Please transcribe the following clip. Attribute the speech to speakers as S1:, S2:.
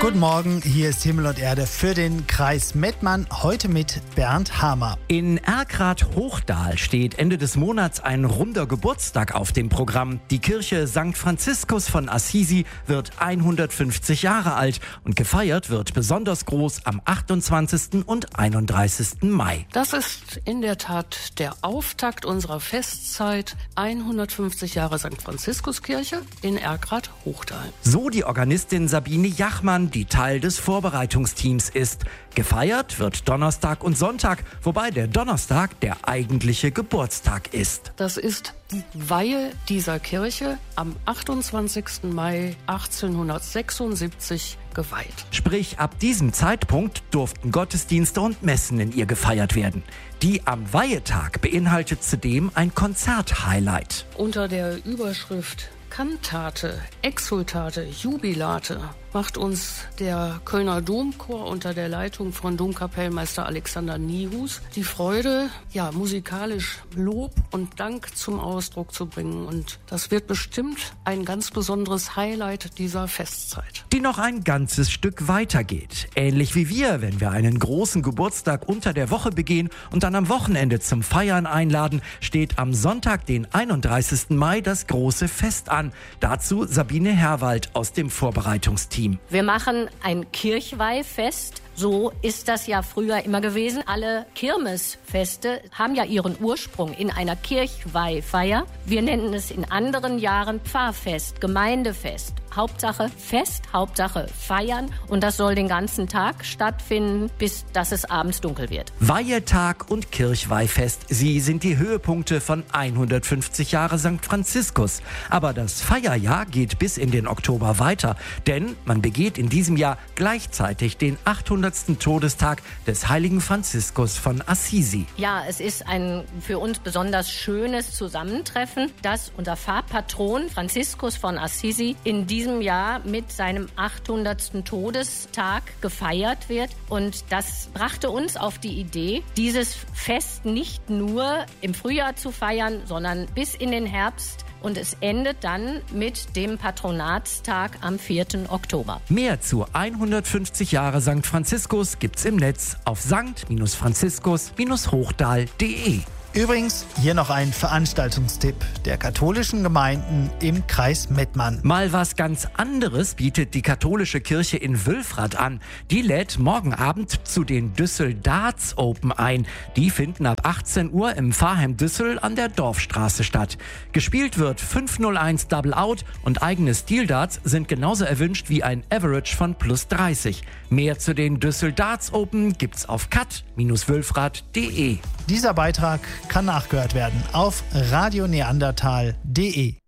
S1: Guten Morgen, hier ist Himmel und Erde für den Kreis Mettmann, heute mit Bernd Hamer.
S2: In Erkrath-Hochdahl steht Ende des Monats ein runder Geburtstag auf dem Programm. Die Kirche St. Franziskus von Assisi wird 150 Jahre alt und gefeiert wird besonders groß am 28. und 31. Mai.
S3: Das ist in der Tat der Auftakt unserer Festzeit, 150 Jahre St. Franziskuskirche in Erkrath-Hochdahl.
S2: So die Organistin Sabine Jachmann, die Teil des Vorbereitungsteams ist. Gefeiert wird Donnerstag und Sonntag, wobei der Donnerstag der eigentliche Geburtstag ist.
S3: Das ist die Weihe dieser Kirche am 28. Mai 1876 geweiht.
S2: Sprich, ab diesem Zeitpunkt durften Gottesdienste und Messen in ihr gefeiert werden. Die am Weihetag beinhaltet zudem ein Konzert-Highlight.
S3: Unter der Überschrift Kantate, Exsultate, Jubilate macht uns der Kölner Domchor unter der Leitung von Domkapellmeister Alexander Niehus die Freude, musikalisch Lob und Dank zum Ausdruck zu bringen. Und das wird bestimmt ein ganz besonderes Highlight dieser Festzeit.
S2: Die noch ein ganzes Stück weitergeht. Ähnlich wie wir, wenn wir einen großen Geburtstag unter der Woche begehen und dann am Wochenende zum Feiern einladen, steht am Sonntag, den 31. Mai, das große Fest an. Dazu Sabine Herwald aus dem Vorbereitungsteam.
S4: Wir machen ein Kirchweihfest. So ist das ja früher immer gewesen. Alle Kirmesfeste haben ja ihren Ursprung in einer Kirchweihfeier. Wir nennen es in anderen Jahren Pfarrfest, Gemeindefest. Hauptsache Fest, Hauptsache feiern. Und das soll den ganzen Tag stattfinden, bis dass es abends dunkel wird.
S2: Weihetag und Kirchweihfest, sie sind die Höhepunkte von 150 Jahre St. Franziskus. Aber das Feierjahr geht bis in den Oktober weiter. Denn man begeht in diesem Jahr gleichzeitig den 800. Todestag des heiligen Franziskus von Assisi.
S4: Ja, es ist ein für uns besonders schönes Zusammentreffen, dass unser Pfarrpatron Franziskus von Assisi in diesem Jahr mit seinem 800. Todestag gefeiert wird. Und das brachte uns auf die Idee, dieses Fest nicht nur im Frühjahr zu feiern, sondern bis in den Herbst. Und es endet dann mit dem Patronatstag am 4. Oktober.
S2: Mehr zu 150 Jahre St. Franziskus gibt's im Netz auf st-franziskus-hochdahl.de.
S1: Übrigens, hier noch ein Veranstaltungstipp der katholischen Gemeinden im Kreis Mettmann.
S2: Mal was ganz anderes bietet die katholische Kirche in Wülfrath an. Die lädt morgen Abend zu den Düssel Darts Open ein. Die finden ab 18 Uhr im Pfarrheim Düssel an der Dorfstraße statt. Gespielt wird 501 Double Out und eigene Stildarts sind genauso erwünscht wie ein Average von +30. Mehr zu den Düssel Darts Open gibt's auf kat-wülfrath.de.
S1: Dieser Beitrag kann nachgehört werden auf radioneandertal.de.